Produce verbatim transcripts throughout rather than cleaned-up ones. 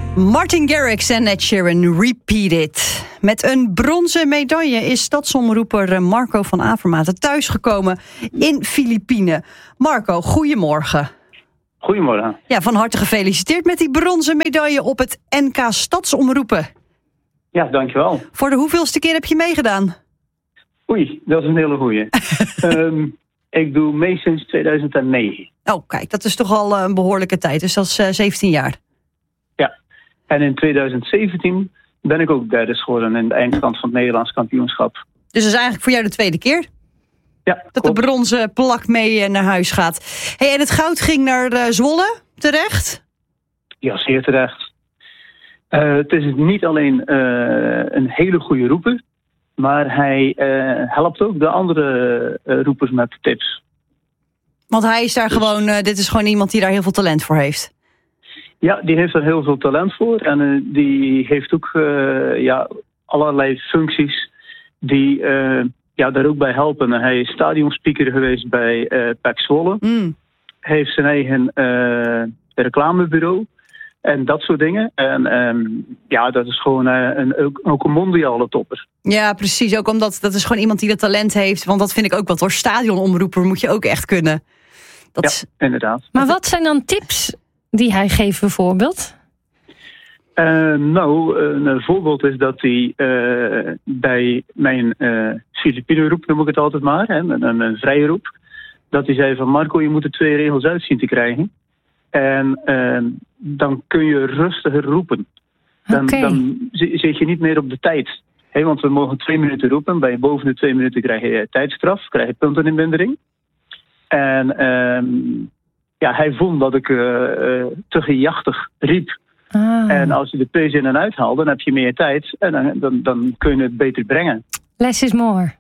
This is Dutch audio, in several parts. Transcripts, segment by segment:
Martin Garrix en Ed Sheeran, Repeat It. Met een bronzen medaille is stadsomroeper Marco van Avermaat thuisgekomen in Filipijnen. Marco, goedemorgen. Goedemorgen. Ja, van harte gefeliciteerd met die bronzen medaille op het N K Stadsomroepen. Ja, dankjewel. Voor de hoeveelste keer heb je meegedaan? Oei, dat is een hele goeie. um, ik doe mee sinds tweeduizend negen. Oh, kijk, dat is toch al een behoorlijke tijd. Dus dat is uh, zeventien jaar. Ja, en in tweeduizend zeventien ben ik ook derde geworden in de eindstand van het Nederlands kampioenschap. Dus dat is eigenlijk voor jou de tweede keer? Ja, dat klopt. De bronzen plak mee naar huis gaat. Hey, en het goud ging naar uh, Zwolle, terecht? Ja, zeer terecht. Uh, het is niet alleen uh, een hele goede roeper, maar hij uh, helpt ook de andere uh, roepers met tips. Want hij is daar dus gewoon, uh, dit is gewoon iemand die daar heel veel talent voor heeft. Ja, die heeft er heel veel talent voor. En uh, die heeft ook uh, ja, allerlei functies die uh, ja, daar ook bij helpen. Hij is stadionspeaker geweest bij uh, P E C Zwolle. Mm. Hij heeft zijn eigen uh, reclamebureau. En dat soort dingen. En um, ja, dat is gewoon uh, een, ook, ook een mondiale topper. Ja, precies. Ook omdat dat is gewoon iemand die dat talent heeft. Want dat vind ik ook wat hoor. Stadionomroeper moet je ook echt kunnen. Dat ja, is... inderdaad. Maar wat zijn dan tips die hij geeft bijvoorbeeld? Uh, nou, een voorbeeld is dat hij uh, bij mijn uh, Filipijnenroep, noem ik het altijd maar, hè, een, een, een vrije roep, dat hij zei van Marco, je moet er twee regels uit zien te krijgen. En uh, dan kun je rustiger roepen. Dan, okay. dan zit je niet meer op de tijd. He, want we mogen twee minuten roepen. Bij boven de twee minuten krijg je tijdstraf, krijg je punteninmindering. En um, ja, hij vond dat ik uh, uh, te gejachtig riep. Ah. En als je de P's in en uithaalt, dan heb je meer tijd. En dan, dan, dan kun je het beter brengen. Less is more.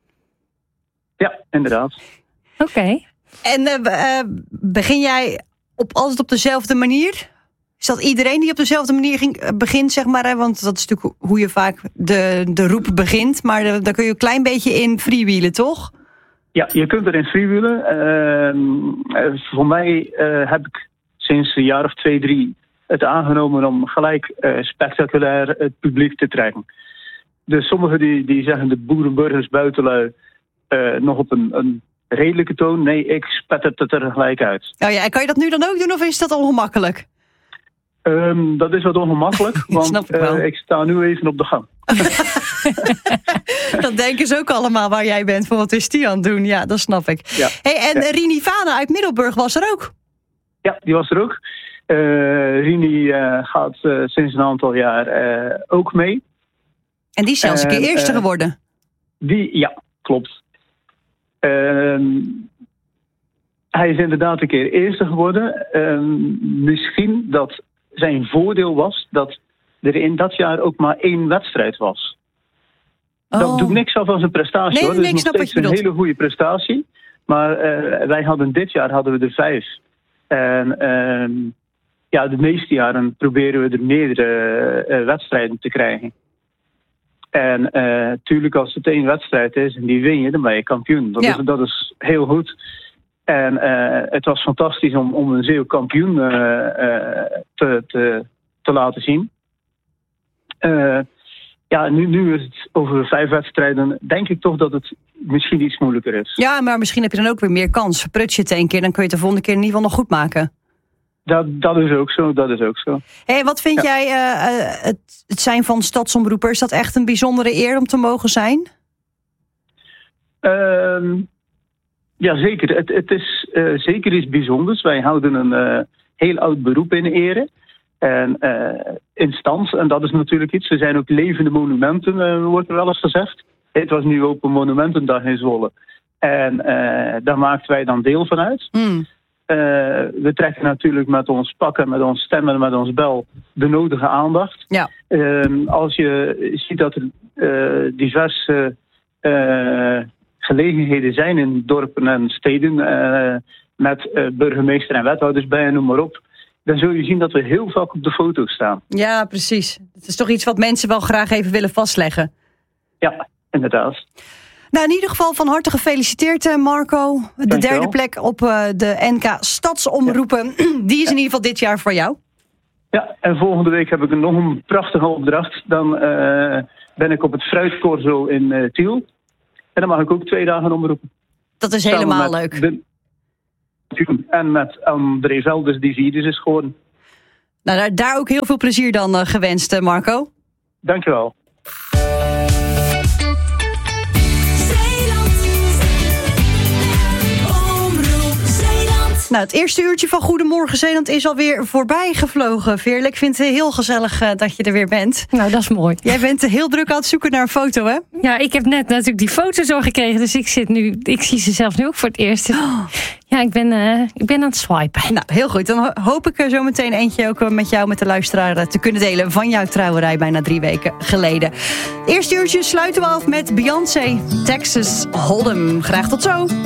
Ja, inderdaad. Oké. Okay. En uh, uh, begin jij op, altijd op dezelfde manier? Is dat iedereen die op dezelfde manier ging, begint, zeg maar? Hè? Want dat is natuurlijk hoe je vaak de, de roep begint. Maar uh, daar kun je een klein beetje in freewheelen, toch? Ja, je kunt erin freewheelen. Uh, voor mij uh, heb ik sinds een jaar of twee, drie het aangenomen om gelijk uh, spectaculair het publiek te trekken. Dus sommigen die, die zeggen de boerenburgers buitenlui uh, nog op een, een redelijke toon. Nee, ik spet het er gelijk uit. Oh ja, kan je dat nu dan ook doen of is dat ongemakkelijk? Um, dat is wat ongemakkelijk, want ik, uh, ik sta nu even op de gang. Dat denken ze ook allemaal waar jij bent. Van wat is die aan het doen? Ja, dat snap ik. Ja. Hey, en ja. Rini Vana uit Middelburg was er ook? Ja, die was er ook. Uh, Rini uh, gaat uh, sinds een aantal jaar uh, ook mee. En die is zelfs een keer uh, eerste uh, geworden? Die, ja, klopt. Uh, hij is inderdaad een keer eerste geworden. Uh, misschien dat zijn voordeel was dat er in dat jaar ook maar één wedstrijd was. Oh. Dat doet niks af van zijn prestatie. Nee, hoor. Dat nee, is nog steeds een hele goede prestatie. Maar uh, wij hadden dit jaar hadden we er vijf. En uh, ja, de meeste jaren proberen we er meerdere uh, wedstrijden te krijgen. En natuurlijk uh, als het één wedstrijd is en die win je, dan ben je kampioen. Dat, ja. is, dat is heel goed. En uh, het was fantastisch om, om een Zeeuw kampioen uh, uh, te, te, te laten zien. Uh, ja, nu, nu is het over vijf wedstrijden. Denk ik toch dat het misschien iets moeilijker is. Ja, maar misschien heb je dan ook weer meer kans. Verpruts je het een keer, dan kun je het de volgende keer in ieder geval nog goed maken. Dat, dat is ook zo, dat is ook zo. Hey, wat vind ja. jij uh, uh, het, het zijn van stadsomroeper? Is dat echt een bijzondere eer om te mogen zijn? Uh, ja, zeker. Het, het is uh, zeker iets bijzonders. Wij houden een uh, heel oud beroep in ere. En uh, in stand. En dat is natuurlijk iets. We zijn ook levende monumenten, uh, wordt er wel eens gezegd. Het was nu Open Monumentendag in Zwolle. En uh, daar maakten wij dan deel van uit. Mm. Uh, we trekken natuurlijk met ons pakken, met ons stemmen, met ons bel de nodige aandacht. Ja. Uh, als je ziet dat er uh, diverse uh, gelegenheden zijn in dorpen en steden uh, met uh, burgemeester en wethouders bij en noem maar op, dan zul je zien dat we heel vaak op de foto staan. Ja, precies. Het is toch iets wat mensen wel graag even willen vastleggen. Ja, inderdaad. Nou, in ieder geval van harte gefeliciteerd, Marco. De Dankjewel. derde plek op uh, de N K Stadsomroepen. Ja. Die is in ieder geval dit jaar voor jou. Ja, en volgende week heb ik nog een prachtige opdracht. Dan uh, ben ik op het Fruitcorso in uh, Tiel. En dan mag ik ook twee dagen omroepen. Dat is helemaal leuk. De... En met André Velders, die virus is geworden. Nou, daar, daar ook heel veel plezier dan uh, gewenst, Marco. Dankjewel. Nou, het eerste uurtje van Goedemorgen Zeeland is alweer voorbij gevlogen. Veerle, ik vind het heel gezellig uh, dat je er weer bent. Nou, dat is mooi. Jij bent uh, heel druk aan het zoeken naar een foto, hè? Ja, ik heb net natuurlijk die foto's al gekregen. Dus ik zit nu, ik zie ze zelf nu ook voor het eerst. Oh. Ja, ik ben, uh, ik ben aan het swipen. Nou, heel goed. Dan hoop ik er zo meteen eentje ook met jou, met de luisteraar, te kunnen delen van jouw trouwerij bijna drie weken geleden. Eerste uurtje sluiten we af met Beyoncé, Texas Hold'em. Graag tot zo.